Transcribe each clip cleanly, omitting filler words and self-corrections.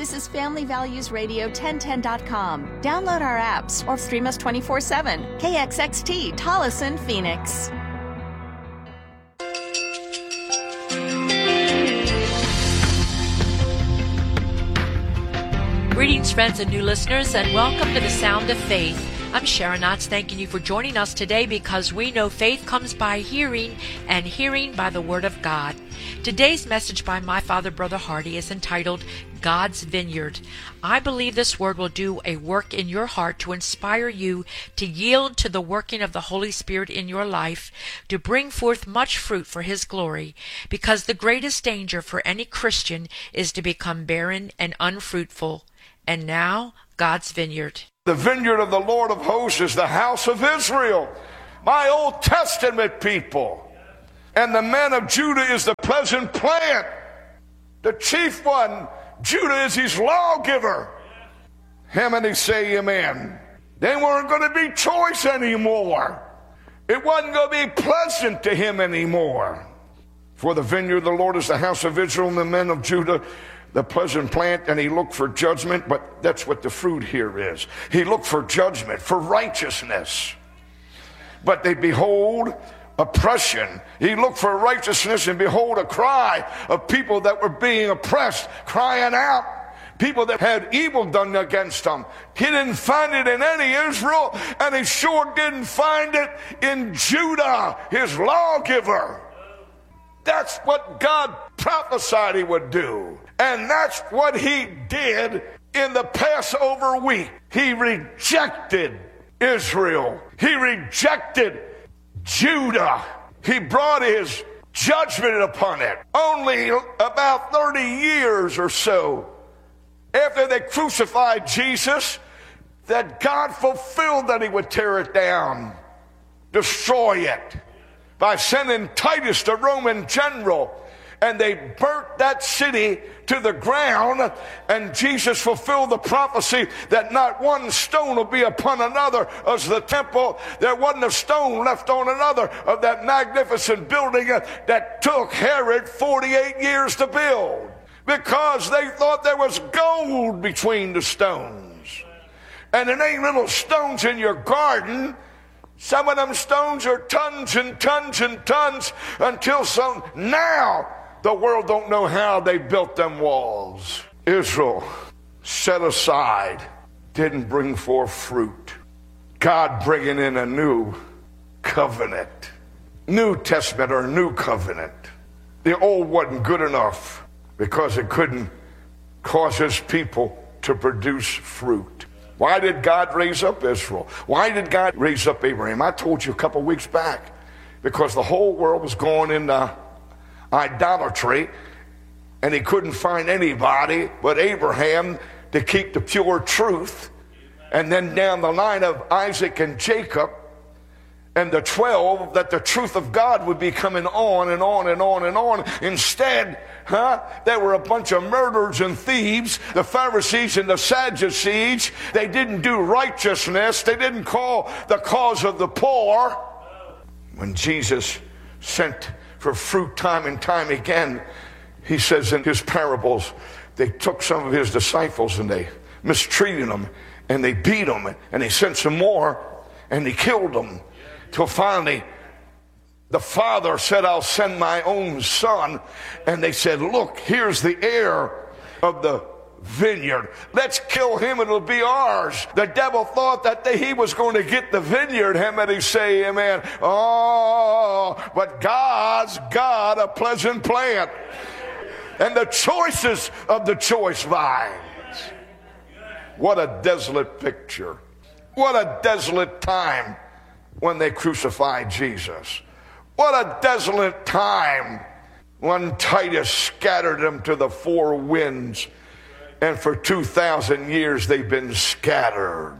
This is Family Values Radio 1010.com. Download our apps or stream us 24/7. KXXT, Tolleson, Phoenix. Greetings, friends and new listeners, and welcome to the Sound of Faith. I'm Sharon Knotts, thanking you for joining us today because we know faith comes by hearing, and hearing by the Word of God. Today's message by my father, Brother Hardy, is entitled God's Vineyard. I believe this word will do a work in your heart to inspire you to yield to the working of the Holy Spirit in your life, to bring forth much fruit for His glory, because the greatest danger for any Christian is to become barren and unfruitful. And now, God's Vineyard. The vineyard of the Lord of hosts is the house of Israel, my Old Testament people. And the man of Judah is the pleasant plant. The chief one, Judah, is his lawgiver. How many say amen? They weren't going to be choice anymore. It wasn't going to be pleasant to him anymore. For the vineyard of the Lord is the house of Israel, and the men of Judah the pleasant plant, and he looked for judgment, but that's what the fruit here is. He looked for judgment, for righteousness. But they behold oppression. He looked for righteousness, and behold a cry of people that were being oppressed, crying out. People that had evil done against them. He didn't find it in any Israel, and he sure didn't find it in Judah, his lawgiver. That's what God prophesied he would do. And that's what he did in the Passover week. He rejected Israel. He rejected Judah. He brought his judgment upon it. Only about 30 years or so after they crucified Jesus, that God fulfilled that he would tear it down, destroy it, by sending Titus, the Roman general, and they burnt that city to the ground, and Jesus fulfilled the prophecy that not one stone will be upon another as the temple. There wasn't a stone left on another of that magnificent building that took Herod 48 years to build, because they thought there was gold between the stones. And it ain't little stones in your garden. Some of them stones are tons and tons and tons until now the world don't know how they built them walls. Israel set aside, didn't bring forth fruit. God bringing in a new covenant. New Testament or new covenant. The old wasn't good enough because it couldn't cause his people to produce fruit. Why did God raise up Israel? Why did God raise up Abraham? I told you a couple weeks back. Because the whole world was going into idolatry, and he couldn't find anybody but Abraham to keep the pure truth. And then down the line of Isaac and Jacob and the 12, that the truth of God would be coming on and on and on and on. Instead, there were a bunch of murderers and thieves, the Pharisees and the Sadducees. They didn't do righteousness. They didn't call the cause of the poor. When Jesus sent for fruit time and time again, he says in his parables, they took some of his disciples and they mistreated them, and they beat them, and he sent some more, and he killed them. Till finally, the father said, I'll send my own son. And they said, look, here's the heir of the vineyard. Let's kill him, it'll be ours. The devil thought that he was going to get the vineyard. How many say amen? Oh, but God's got a pleasant plant. And the choices of the choice vines. What a desolate picture. What a desolate time when they crucified Jesus. What a desolate time when Titus scattered them to the four winds, and for 2,000 years they've been scattered.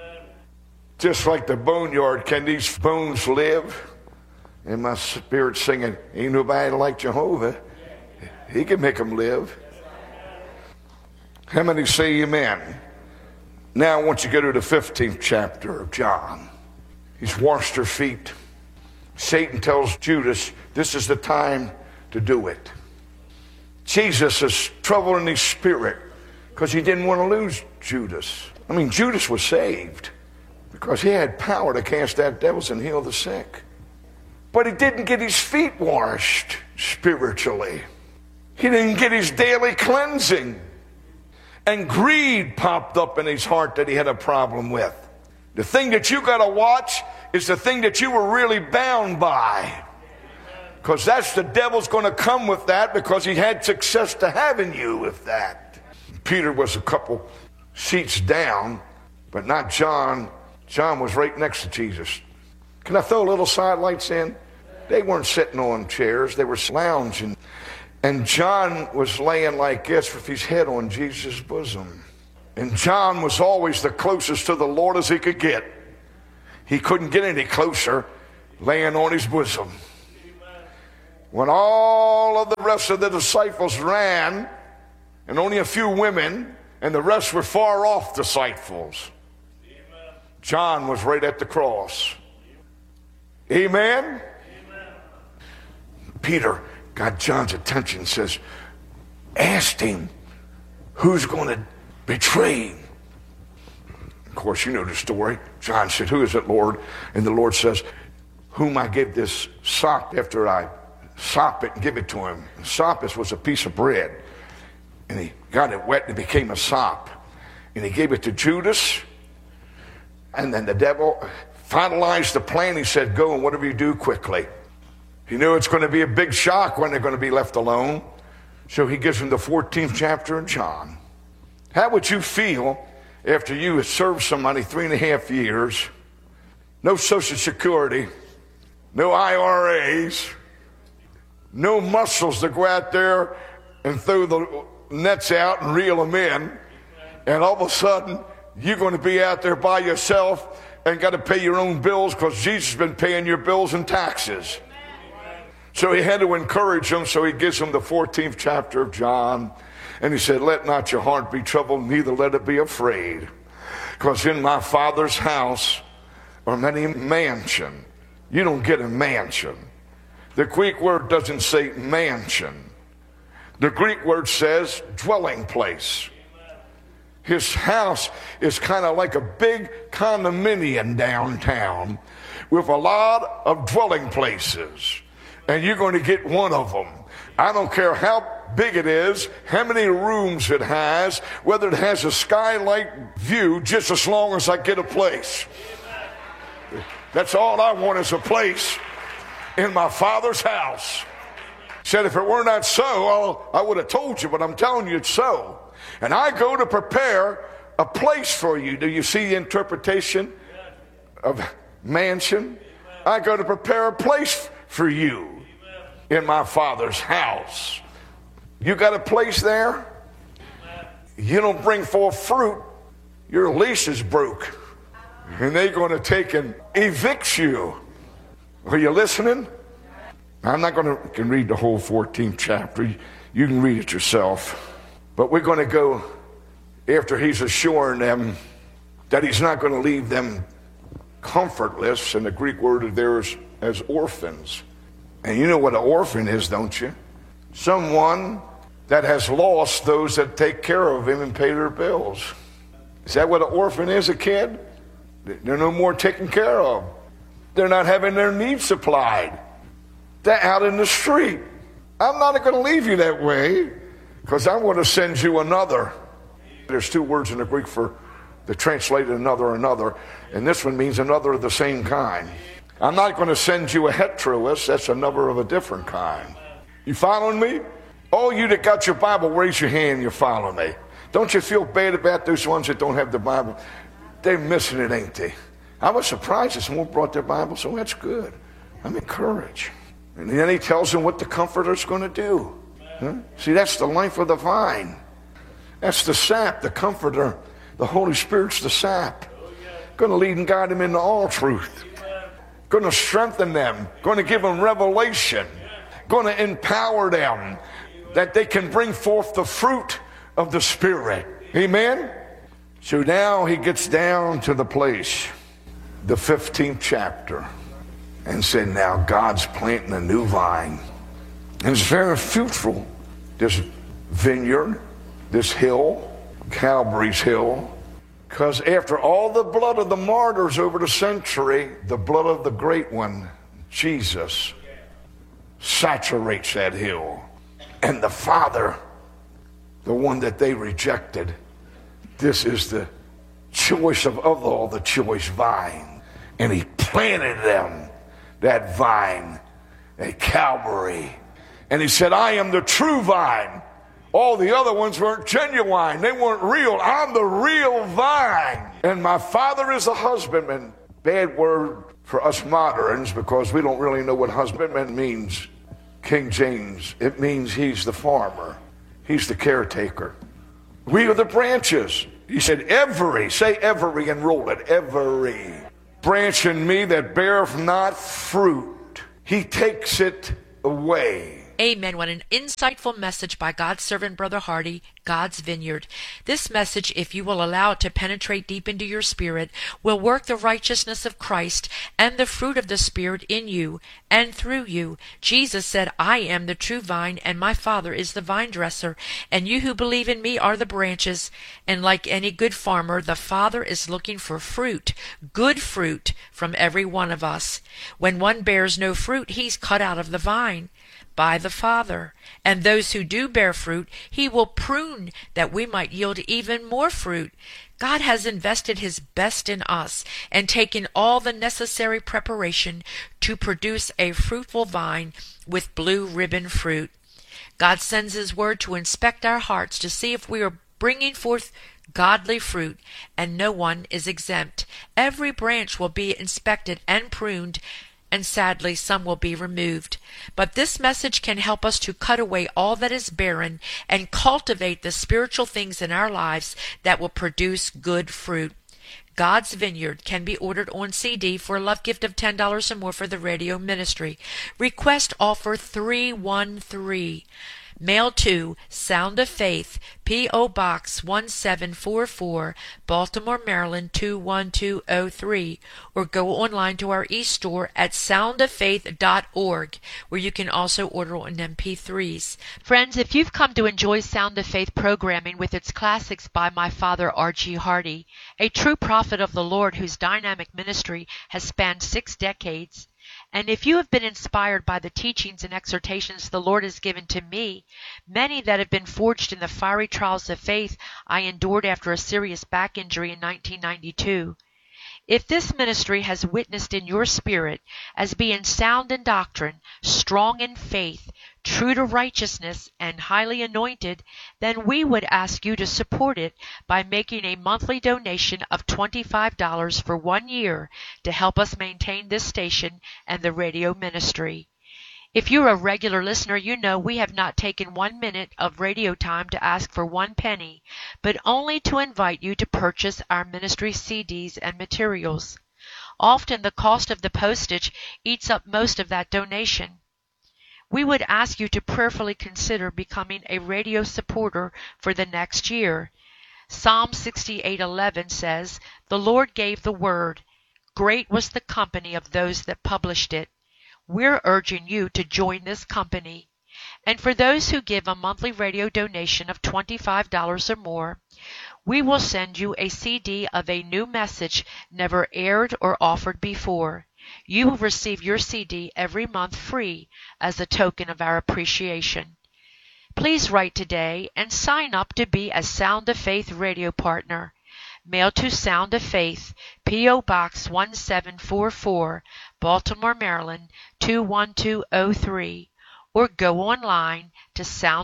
Just like the boneyard, can these bones live? And my spirit singing, ain't nobody like Jehovah. He can make them live. How many say amen? Now I want you to go to the 15th chapter of John. He's washed her feet. Satan tells Judas, this is the time to do it. Jesus is troubled in his spirit. because he didn't want to lose Judas. I mean, Judas was saved because he had power to cast out devils and heal the sick. But he didn't get his feet washed spiritually. He didn't get his daily cleansing. And greed popped up in his heart that he had a problem with. The thing that you got to watch is the thing that you were really bound by. Because that's the devil's going to come with that, because he had success to having you with that. Peter was a couple seats down, but not John. John was right next to Jesus. Can I throw a little sidelights in? They weren't sitting on chairs. They were lounging. And John was laying like this with his head on Jesus' bosom. And John was always the closest to the Lord as he could get. He couldn't get any closer, laying on his bosom. When all of the rest of the disciples ran, and only a few women, and the rest were far off disciples, John was right at the cross. Amen? Peter got John's attention and says, asked him, who's going to betray him? Of course, you know the story. John said, who is it, Lord? And the Lord says, whom I gave this sop after I sop it and give it to him. And soppus was a piece of bread. And he got it wet and it became a sop. And he gave it to Judas. And then the devil finalized the plan. He said, go and whatever you do, quickly. He knew it's going to be a big shock when they're going to be left alone. So he gives him the 14th chapter of John. How would you feel after you had served somebody 3.5 years, no Social Security, no IRAs, no muscles to go out there and throw the nets out and reel them in, and all of a sudden you're going to be out there by yourself and got to pay your own bills because Jesus has been paying your bills and taxes. So he had to encourage them, so he gives them the 14th chapter of John. And he said, let not your heart be troubled, neither let it be afraid. Because in my Father's house are many mansions. You don't get a mansion. The Greek word doesn't say mansion. The Greek word says dwelling place. His house is kind of like a big condominium downtown with a lot of dwelling places. And you're going to get one of them. I don't care how big it is, how many rooms it has, whether it has a skylight view, just as long as I get a place. That's all I want, is a place in my Father's house. Said if it were not so, I would have told you, but I'm telling you it's so. And I go to prepare a place for you. Do you see the interpretation of mansion? I go to prepare a place for you in my Father's house. You got a place there? You don't bring forth fruit, your lease is broke. And they're going to take and evict you. Are you listening? I'm not going to read the whole 14th chapter. You can read it yourself. But we're going to go after he's assuring them that he's not going to leave them comfortless. And the Greek word there is as orphans. And you know what an orphan is, don't you? Someone that has lost those that take care of him and pay their bills. Is that what an orphan is, a kid? They're no more taken care of. They're not having their needs supplied. They're out in the street. I'm not going to leave you that way, because I'm going to send you another. There's two words in the Greek for the translated another, and this one means another of the same kind. I'm not going to send you a heteroist. That's another of a different kind. You following me? All you that got your Bible, raise your hand, you're following me. Don't you feel bad about those ones that don't have the Bible? They're missing it, ain't they? I was surprised that someone brought their Bible, so that's good. I'm encouraged. And then he tells them what the Comforter's going to do. Huh? See, that's the life of the vine. That's the sap, the Comforter. The Holy Spirit's the sap. Going to lead and guide them into all truth. Going to strengthen them. Going to give them revelation. Going to empower them that they can bring forth the fruit of the Spirit. Amen? So now he gets down to the place, the 15th chapter, and said, now God's planting a new vine. And it's very fruitful. This vineyard, this hill, Calvary's Hill, because after all the blood of the martyrs over the century, the blood of the great one, Jesus, saturates that hill. And the Father, the one that they rejected, this is the choice of all the choice vine. And he planted them, that vine, at Calvary. And he said, I am the true vine. All the other ones weren't genuine. They weren't real. I'm the real vine. And my Father is a husbandman. Bad word for us moderns because we don't really know what husbandman means. King James, it means he's the farmer. He's the caretaker. We are the branches. He said, say every and roll it, every branch in me that beareth not fruit, he takes it away. Amen. What an insightful message by God's servant, Brother Hardy, God's Vineyard. This message, if you will allow it to penetrate deep into your spirit, will work the righteousness of Christ and the fruit of the Spirit in you and through you. Jesus said, I am the true vine, and my Father is the vine dresser, and you who believe in me are the branches. And like any good farmer, the Father is looking for fruit, good fruit, from every one of us. When one bears no fruit, he's cut out of the vine by the Father. And those who do bear fruit, he will prune that we might yield even more fruit. God has invested his best in us and taken all the necessary preparation to produce a fruitful vine with blue ribbon fruit. God sends his word to inspect our hearts to see if we are bringing forth godly fruit, and no one is exempt. Every branch will be inspected and pruned, and sadly some will be removed. But this message can help us to cut away all that is barren and cultivate the spiritual things in our lives that will produce good fruit. God's Vineyard can be ordered on CD for a love gift of $10 or more for the radio ministry. Request offer 313. Mail to Sound of Faith, P.O. Box 1744, Baltimore, Maryland 21203, or go online to our e-store at soundoffaith.org, where you can also order on MP3s. Friends, if you've come to enjoy Sound of Faith programming with its classics by my father, R.G. Hardy, a true prophet of the Lord whose dynamic ministry has spanned 6 decades, and if you have been inspired by the teachings and exhortations the Lord has given to me, many that have been forged in the fiery trials of faith I endured after a serious back injury in 1992, if this ministry has witnessed in your spirit as being sound in doctrine, strong in faith, true to righteousness, and highly anointed, then we would ask you to support it by making a monthly donation of $25 for 1 year to help us maintain this station and the radio ministry. If you're a regular listener, you know we have not taken 1 minute of radio time to ask for 1 penny, but only to invite you to purchase our ministry CDs and materials. Often the cost of the postage eats up most of that donation. We would ask you to prayerfully consider becoming a radio supporter for the next year. Psalm 68:11 says, "The Lord gave the word. Great was the company of those that published it." We're urging you to join this company. And for those who give a monthly radio donation of $25 or more, we will send you a CD of a new message never aired or offered before. You will receive your CD every month free as a token of our appreciation. Please write today and sign up to be a Sound of Faith radio partner. Mail to Sound of Faith, P.O. Box 1744, Baltimore, Maryland 21203, or go online to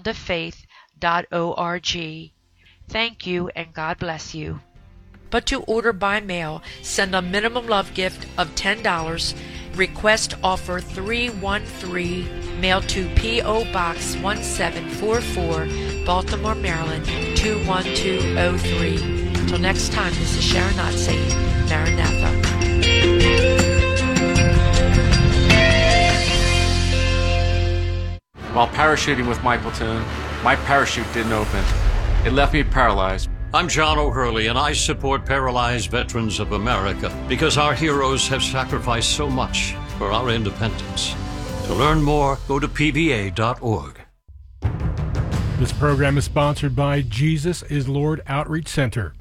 soundoffaith.org. Thank you, and God bless you. But to order by mail, send a minimum love gift of $10. Request offer 313. Mail to P.O. Box 1744, Baltimore, Maryland 21203. Until next time, this is Sharon Knott saying, Maranatha. While parachuting with my platoon, my parachute didn't open. It left me paralyzed. I'm John O'Hurley, and I support Paralyzed Veterans of America because our heroes have sacrificed so much for our independence. To learn more, go to pva.org. This program is sponsored by Jesus is Lord Outreach Center.